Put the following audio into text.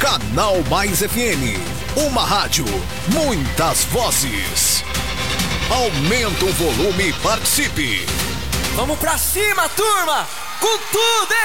Canal Mais FM, uma rádio, muitas vozes. Aumenta o volume e participe. Vamos pra cima, turma! Com tudo, hein?